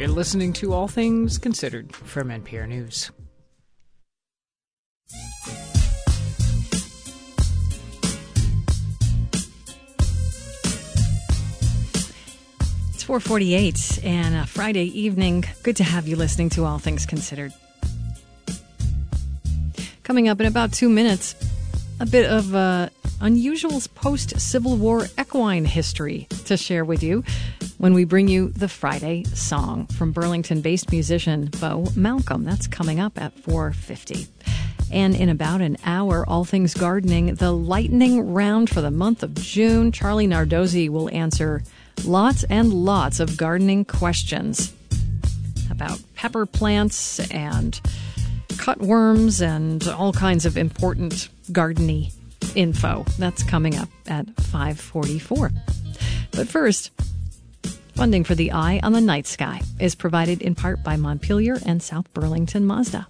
You're listening to All Things Considered from NPR News. It's 4:48 and a Friday evening. Good to have you listening to All Things Considered. Coming up in about 2 minutes, a bit of unusual post-Civil War equine history to share with you when we bring you the Friday Song from Burlington-based musician Bo Malcolm. That's coming up at 4:50. And in about an hour, All Things Gardening, the lightning round for the month of June. Charlie Nardozzi will answer lots and lots of gardening questions about pepper plants and cutworms and all kinds of important gardening info. That's coming up at 5:44. But first, funding for the Eye on the Night Sky is provided in part by Montpelier and South Burlington Mazda.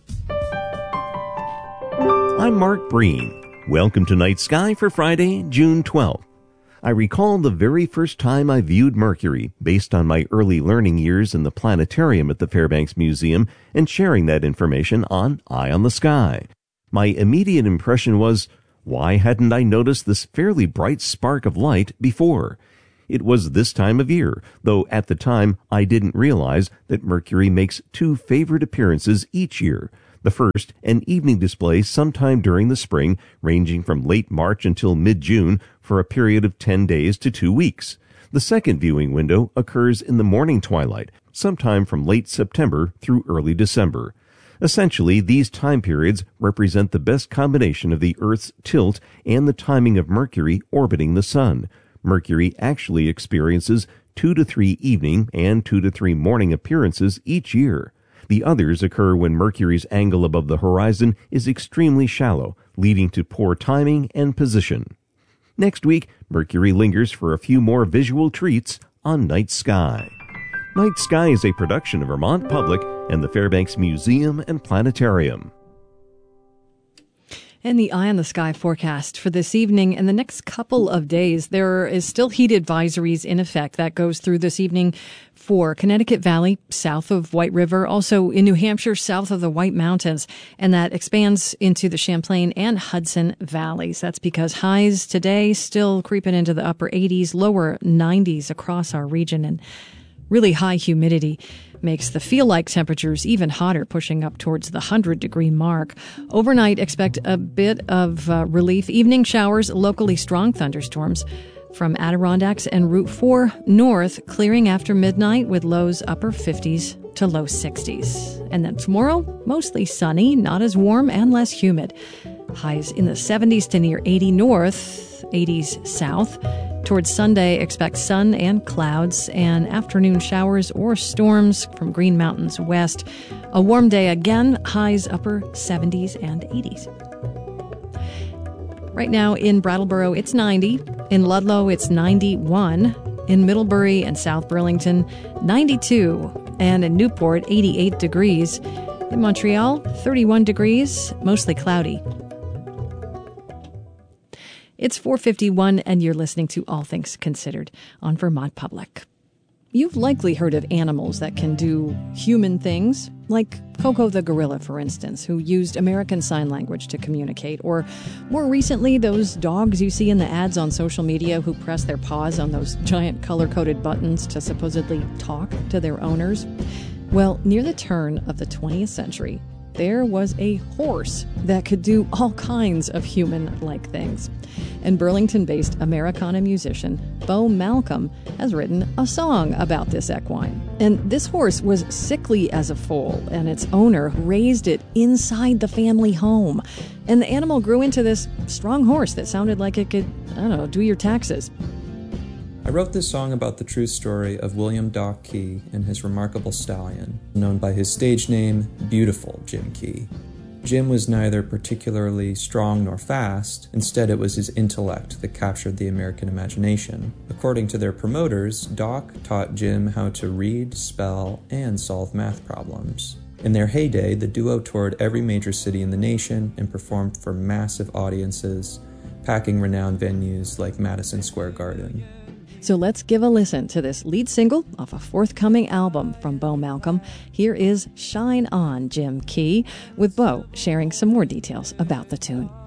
I'm Mark Breen. Welcome to Night Sky for Friday, June 12th. I recall the very first time I viewed Mercury based on my early learning years in the planetarium at the Fairbanks Museum and sharing that information on Eye on the Sky. My immediate impression was, why hadn't I noticed this fairly bright spark of light before? It was this time of year, though at the time I didn't realize that Mercury makes two favorite appearances each year. The first, an evening display sometime during the spring, ranging from late March until mid-June for a period of 10 days to 2 weeks. The second viewing window occurs in the morning twilight, sometime from late September through early December. Essentially, these time periods represent the best combination of the Earth's tilt and the timing of Mercury orbiting the Sun. Mercury actually experiences 2 to 3 evening and 2 to 3 morning appearances each year. The others occur when Mercury's angle above the horizon is extremely shallow, leading to poor timing and position. Next week, Mercury lingers for a few more visual treats on Night Sky. Night Sky is a production of Vermont Public and the Fairbanks Museum and Planetarium. And the Eye on the Sky forecast for this evening and the next couple of days. There is still heat advisories in effect. That goes through this evening for Connecticut Valley, south of White River, also in New Hampshire, south of the White Mountains, and that expands into the Champlain and Hudson valleys. That's because highs today still creeping into the upper 80s, lower 90s across our region, and really high humidity makes the feel-like temperatures even hotter, pushing up towards the 100-degree mark. Overnight, expect a bit of relief. Evening showers, locally strong thunderstorms from Adirondacks and Route 4 north, clearing after midnight with lows upper 50s to low 60s. And then tomorrow, mostly sunny, not as warm and less humid. Highs in the 70s to near 80 north, 80s south. Towards Sunday, expect sun and clouds and afternoon showers or storms from Green Mountains west. A warm day again, highs upper 70s and 80s. Right now in Brattleboro, it's 90. In Ludlow, it's 91. In Middlebury and South Burlington, 92. And in Newport, 88 degrees. In Montreal, 31 degrees, mostly cloudy. It's 4:51, and you're listening to All Things Considered on Vermont Public. You've likely heard of animals that can do human things, like Coco the gorilla, for instance, who used American Sign Language to communicate, or more recently, those dogs you see in the ads on social media who press their paws on those giant color-coded buttons to supposedly talk to their owners. Well, near the turn of the 20th century, there was a horse that could do all kinds of human-like things. And Burlington-based Americana musician Bo Malcolm has written a song about this equine. And this horse was sickly as a foal, and its owner raised it inside the family home. And the animal grew into this strong horse that sounded like it could, do your taxes. I wrote this song about the true story of William Doc Key and his remarkable stallion, known by his stage name, Beautiful Jim Key. Jim was neither particularly strong nor fast. Instead, it was his intellect that captured the American imagination. According to their promoters, Doc taught Jim how to read, spell, and solve math problems. In their heyday, the duo toured every major city in the nation and performed for massive audiences, packing renowned venues like Madison Square Garden. So let's give a listen to this lead single off a forthcoming album from Bo Malcolm. Here is Shine On, Jim Key, with Bo sharing some more details about the tune.